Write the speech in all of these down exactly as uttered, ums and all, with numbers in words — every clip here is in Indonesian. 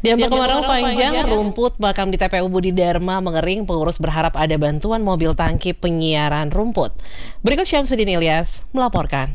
Dampak kemarau panjang, rumput makam di T P U Budi Dharma mengering. Pengurus berharap ada bantuan mobil tangki penyiaran rumput. Berikut Syamsuddin Ilyas melaporkan.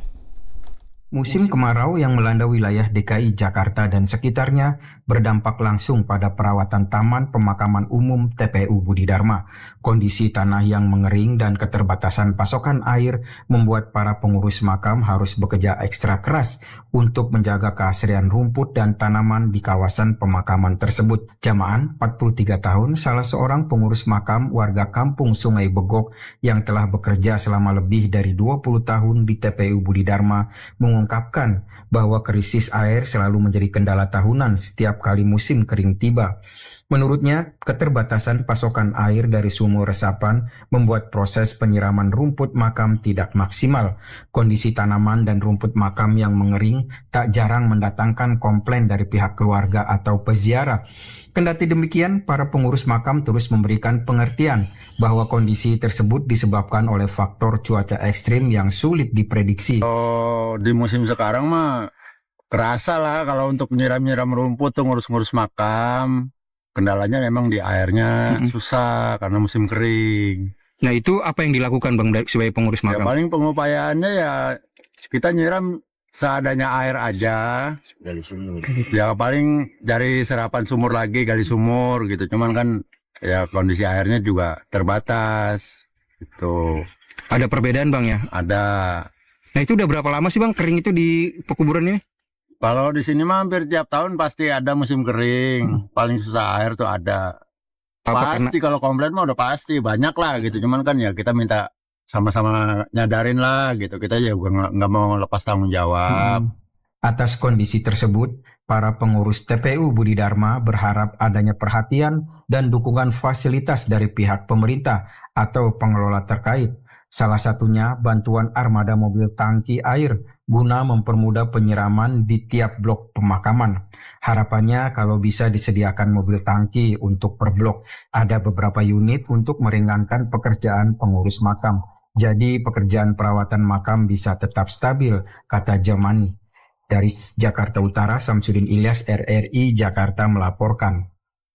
Musim kemarau yang melanda wilayah D K I Jakarta dan sekitarnya berdampak langsung pada perawatan Taman Pemakaman Umum T P U Budi Dharma. Kondisi tanah yang mengering dan keterbatasan pasokan air membuat para pengurus makam harus bekerja ekstra keras untuk menjaga keasrian rumput dan tanaman di kawasan pemakaman tersebut. Jamaan, empat puluh tiga tahun, salah seorang pengurus makam warga kampung Sungai Begok yang telah bekerja selama lebih dari dua puluh tahun di T P U Budi Dharma, mengungkapkan bahwa krisis air selalu menjadi kendala tahunan setiap kali musim kering tiba. Menurutnya, keterbatasan pasokan air dari sumur resapan membuat proses penyiraman rumput makam tidak maksimal. Kondisi tanaman dan rumput makam yang mengering tak jarang mendatangkan komplain dari pihak keluarga atau peziarah. Kendati demikian, para pengurus makam terus memberikan pengertian bahwa kondisi tersebut disebabkan oleh faktor cuaca ekstrim yang sulit diprediksi. Oh, di musim sekarang mah kerasa lah kalau untuk nyiram-nyiram rumput tuh ngurus-ngurus makam. Kendalanya memang di airnya mm-hmm. susah karena musim kering. Nah, itu apa yang dilakukan Bang sebagai pengurus makam? Ya paling pengupayaannya ya kita nyiram seadanya air aja. Gali sumur. Ya paling dari serapan sumur lagi, gali sumur gitu. Cuman kan ya kondisi airnya juga terbatas gitu. Ada perbedaan Bang ya? Ada. Nah, itu udah berapa lama sih Bang kering itu di pekuburan ini? Kalau di sini mah hampir tiap tahun pasti ada musim kering. Hmm. Paling susah air tuh ada. Apa pasti karena... kalau komplain mah udah pasti banyak lah gitu. Cuman kan ya kita minta sama-sama nyadarin lah gitu. Kita juga nggak mau lepas tanggung jawab. Hmm. Atas kondisi tersebut, para pengurus T P U Budi Dharma berharap adanya perhatian dan dukungan fasilitas dari pihak pemerintah atau pengelola terkait. Salah satunya bantuan armada mobil tangki air guna mempermudah penyiraman di tiap blok pemakaman. Harapannya kalau bisa disediakan mobil tangki untuk per blok. Ada beberapa unit untuk meringankan pekerjaan pengurus makam. Jadi pekerjaan perawatan makam bisa tetap stabil, kata Jamani. Dari Jakarta Utara, Syamsuddin Ilyas, R R I Jakarta melaporkan.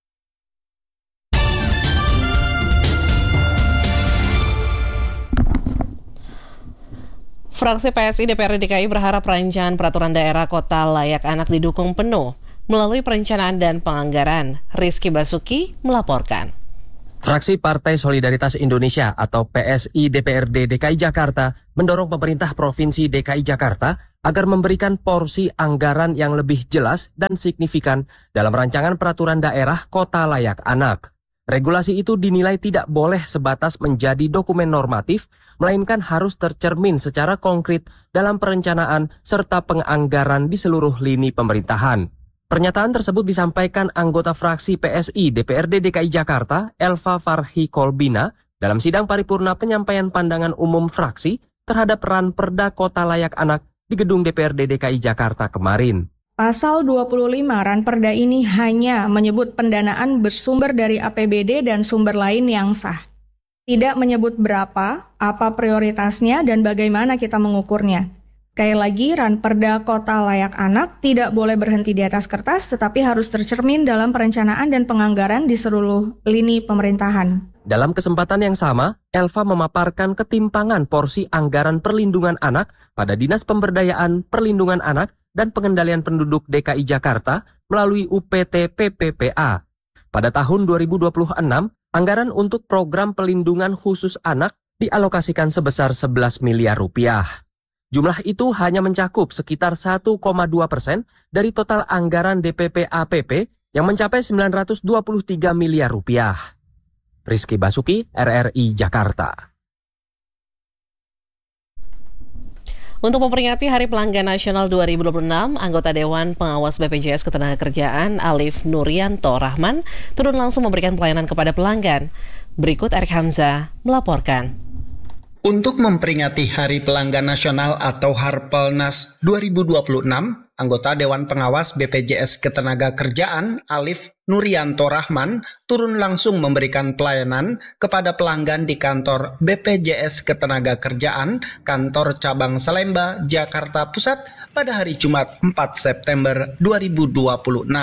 Fraksi P S I D P R D D K I berharap rancangan peraturan daerah kota layak anak didukung penuh melalui perencanaan dan penganggaran. Rizky Basuki melaporkan. Fraksi Partai Solidaritas Indonesia atau P S I D P R D D K I Jakarta mendorong pemerintah Provinsi D K I Jakarta agar memberikan porsi anggaran yang lebih jelas dan signifikan dalam rancangan peraturan daerah kota layak anak. Regulasi itu dinilai tidak boleh sebatas menjadi dokumen normatif, melainkan harus tercermin secara konkret dalam perencanaan serta penganggaran di seluruh lini pemerintahan. Pernyataan tersebut disampaikan anggota fraksi P S I D P R D D K I Jakarta, Elva Farhi Kolbina, dalam sidang paripurna penyampaian pandangan umum fraksi terhadap Ranperda Kota Layak Anak di gedung D P R D D K I Jakarta kemarin. Pasal dua puluh lima Ranperda ini hanya menyebut pendanaan bersumber dari A P B D dan sumber lain yang sah. Tidak menyebut berapa, apa prioritasnya, dan bagaimana kita mengukurnya. Sekali lagi, Ranperda Kota Layak Anak tidak boleh berhenti di atas kertas, tetapi harus tercermin dalam perencanaan dan penganggaran di seluruh lini pemerintahan. Dalam kesempatan yang sama, Elva memaparkan ketimpangan porsi anggaran perlindungan anak pada Dinas Pemberdayaan Perlindungan Anak dan Pengendalian Penduduk D K I Jakarta melalui U P T P P P A. Pada tahun dua ribu dua puluh enam, anggaran untuk program pelindungan khusus anak dialokasikan sebesar sebelas miliar rupiah. Jumlah itu hanya mencakup sekitar satu koma dua persen dari total anggaran D P P A P P yang mencapai sembilan ratus dua puluh tiga miliar rupiah. Rizky Basuki, R R I Jakarta. Untuk memperingati Hari Pelanggan Nasional dua ribu dua puluh enam, anggota Dewan Pengawas B P J S Ketenagakerjaan Alif Nurianto Rahman turun langsung memberikan pelayanan kepada pelanggan. Berikut Erik Hamzah melaporkan. Untuk memperingati Hari Pelanggan Nasional atau Harpelnas dua ribu dua puluh enam, anggota Dewan Pengawas B P J S Ketenagakerjaan Alif Nurianto Rahman turun langsung memberikan pelayanan kepada pelanggan di kantor B P J S Ketenagakerjaan, kantor cabang Salemba, Jakarta Pusat pada hari Jumat empat September dua ribu dua puluh enam.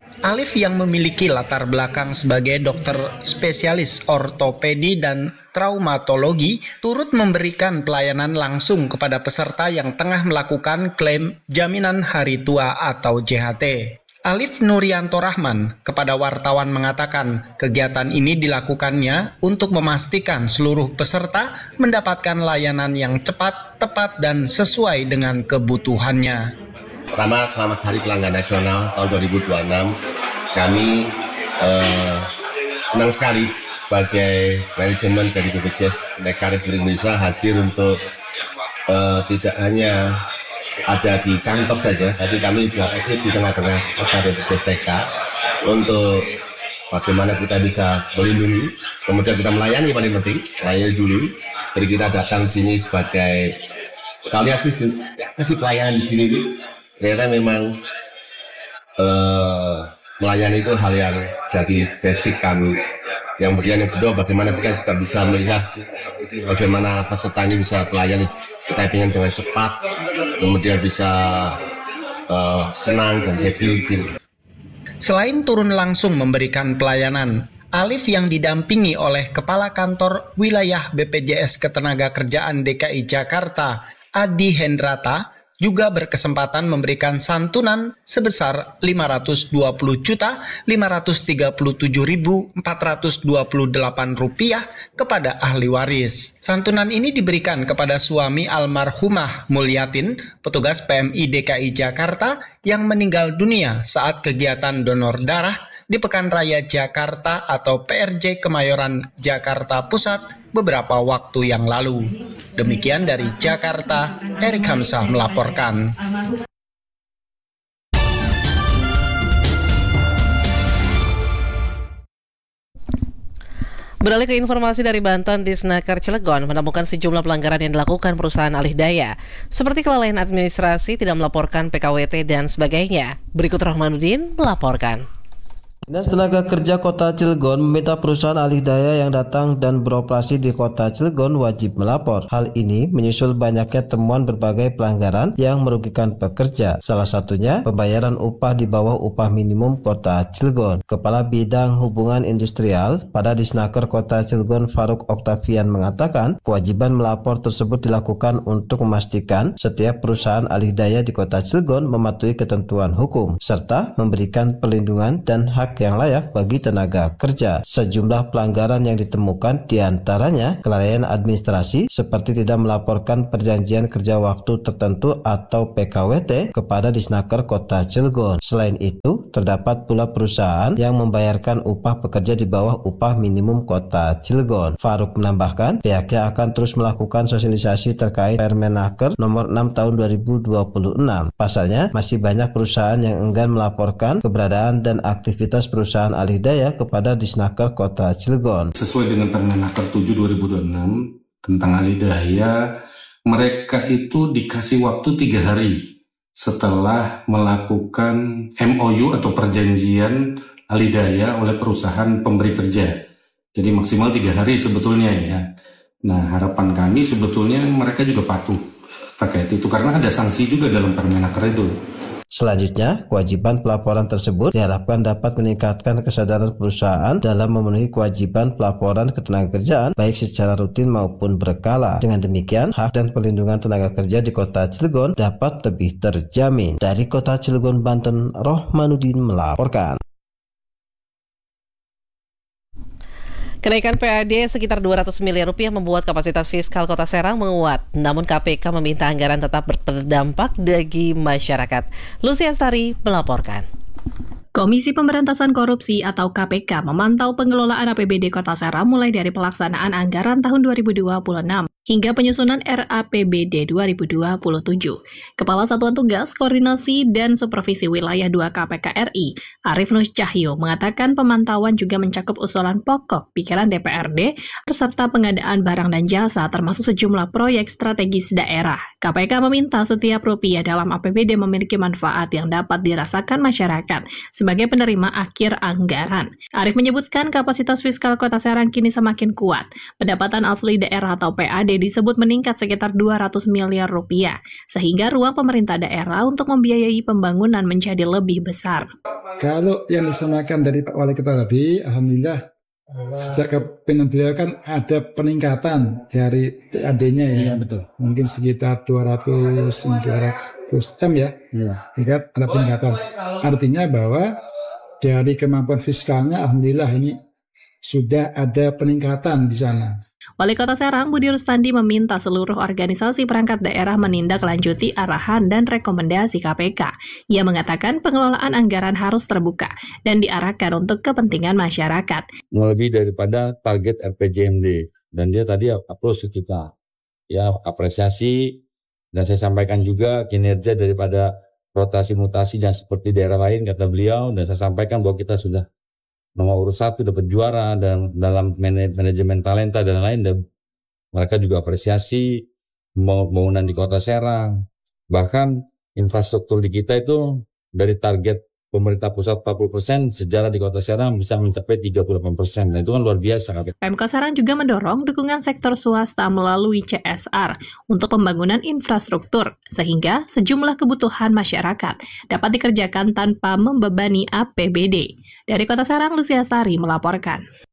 Alif yang memiliki latar belakang sebagai dokter spesialis ortopedi dan traumatologi turut memberikan pelayanan langsung kepada peserta yang tengah melakukan klaim jaminan hari tua atau J H T. Alif Nurianto Rahman kepada wartawan mengatakan kegiatan ini dilakukannya untuk memastikan seluruh peserta mendapatkan layanan yang cepat, tepat, dan sesuai dengan kebutuhannya. Pertama, selamat Hari Pelanggan Nasional tahun dua ribu dua puluh enam. Kami eh, senang sekali sebagai manajemen dari B P J S Teka Republik Indonesia hadir untuk eh, tidak hanya ada di kantor saja, tapi kami juga hadir di tengah-tengah B P J S T K untuk bagaimana kita bisa melindungi, kemudian kita melayani, paling penting melayani dulu. Jadi kita datang sini sebagai, kita lihat sih kasih pelayanan di sini. Ternyata memang uh, melayani itu hal yang jadi basic kami. Yang kemudian yang kedua, bagaimana kita juga bisa melihat bagaimana peserta ini bisa melayani typingan dengan cepat, kemudian bisa uh, senang dan happy di sini. Selain turun langsung memberikan pelayanan, Alif yang didampingi oleh Kepala Kantor Wilayah B P J S Ketenagakerjaan D K I Jakarta, Adi Hendrata, juga berkesempatan memberikan santunan sebesar lima ratus dua puluh juta lima ratus tiga puluh tujuh ribu empat ratus dua puluh delapan rupiah kepada ahli waris. Santunan ini diberikan kepada suami almarhumah Mulyatin, petugas P M I D K I Jakarta yang meninggal dunia saat kegiatan donor darah di Pekan Raya Jakarta atau P R J Kemayoran, Jakarta Pusat beberapa waktu yang lalu. Demikian dari Jakarta, Erik Hamzah melaporkan. Beralih ke informasi dari Banten, Disnaker Cilegon menemukan sejumlah pelanggaran yang dilakukan perusahaan alih daya, seperti kelalaian administrasi, tidak melaporkan P K W T, dan sebagainya. Berikut Rahmanuddin melaporkan. Dinas Tenaga Kerja Kota Cilegon meminta perusahaan alih daya yang datang dan beroperasi di Kota Cilegon wajib melapor. Hal ini menyusul banyaknya temuan berbagai pelanggaran yang merugikan pekerja. Salah satunya pembayaran upah di bawah upah minimum Kota Cilegon. Kepala Bidang Hubungan Industrial pada Disnaker Kota Cilegon, Faruk Oktavian, mengatakan kewajiban melapor tersebut dilakukan untuk memastikan setiap perusahaan alih daya di Kota Cilegon mematuhi ketentuan hukum serta memberikan perlindungan dan hak yang layak bagi tenaga kerja. Sejumlah pelanggaran yang ditemukan diantaranya kelalaian administrasi seperti tidak melaporkan perjanjian kerja waktu tertentu atau P K W T kepada Disnaker Kota Cilegon. Selain itu, terdapat pula perusahaan yang membayarkan upah pekerja di bawah upah minimum Kota Cilegon. Faruk menambahkan, pihaknya akan terus melakukan sosialisasi terkait Permenaker nomor enam tahun dua ribu dua puluh enam. Pasalnya, masih banyak perusahaan yang enggan melaporkan keberadaan dan aktivitas perusahaan alih daya kepada Disnaker Kota Cilegon. Sesuai dengan Permenaker tujuh dua ribu dua puluh enam tentang alih daya, mereka itu dikasih waktu tiga hari setelah melakukan M O U atau perjanjian alih daya oleh perusahaan pemberi kerja. Jadi maksimal tiga hari sebetulnya ya. Nah, harapan kami sebetulnya mereka juga patuh terkait itu karena ada sanksi juga dalam Permenaker itu. Selanjutnya, kewajiban pelaporan tersebut diharapkan dapat meningkatkan kesadaran perusahaan dalam memenuhi kewajiban pelaporan ketenagakerjaan baik secara rutin maupun berkala. Dengan demikian, hak dan perlindungan tenaga kerja di Kota Cilegon dapat lebih terjamin. Dari Kota Cilegon, Banten, Rahmanuddin melaporkan. Kenaikan P A D sekitar dua ratus miliar rupiah membuat kapasitas fiskal Kota Serang menguat. Namun K P K meminta anggaran tetap berdampak bagi masyarakat. Lucy Astari melaporkan. Komisi Pemberantasan Korupsi atau K P K memantau pengelolaan A P B D Kota Serang mulai dari pelaksanaan anggaran tahun dua ribu dua puluh enam hingga penyusunan R A P B D dua ribu dua puluh tujuh. Kepala Satuan Tugas Koordinasi dan Supervisi Wilayah dua K P K R I, Arief Nuh Cahyo, mengatakan pemantauan juga mencakup usulan pokok pikiran D P R D serta pengadaan barang dan jasa termasuk sejumlah proyek strategis daerah. K P K meminta setiap rupiah dalam A P B D memiliki manfaat yang dapat dirasakan masyarakat sebagai penerima akhir anggaran. Arief menyebutkan kapasitas fiskal Kota Serang kini semakin kuat. Pendapatan asli daerah atau P A D disebut meningkat sekitar dua ratus miliar rupiah, sehingga ruang pemerintah daerah untuk membiayai pembangunan menjadi lebih besar. Kalau yang disampaikan dari Pak Wali Kota tadi, alhamdulillah sejak kepemimpinan beliau kan ada peningkatan dari T A D-nya ya, ya betul. Mungkin sekitar dua ratus M ya, ya. Lihat ada peningkatan. Artinya bahwa dari kemampuan fiskalnya, alhamdulillah ini sudah ada peningkatan di sana. Wali Kota Serang Budi Rustandi meminta seluruh organisasi perangkat daerah menindaklanjuti arahan dan rekomendasi K P K. Ia mengatakan pengelolaan anggaran harus terbuka dan diarahkan untuk kepentingan masyarakat. Lebih daripada target R P J M D. Dan dia tadi approach ke kita. Ya, apresiasi. Dan saya sampaikan juga kinerja daripada rotasi mutasi dan seperti daerah lain, kata beliau. Dan saya sampaikan bahwa kita sudah nomor urut satu dapat juara dan dalam manajemen talenta dan lain, dan mereka juga apresiasi pembangunan di Kota Serang. Bahkan infrastruktur di kita itu dari target pemerintah pusat empat puluh persen, sejarah di Kota Serang bisa mencapai tiga puluh delapan persen. Nah, itu kan luar biasa. Pemkot Serang juga mendorong dukungan sektor swasta melalui C S R untuk pembangunan infrastruktur, sehingga sejumlah kebutuhan masyarakat dapat dikerjakan tanpa membebani A P B D. Dari Kota Serang, Lucia Astari melaporkan.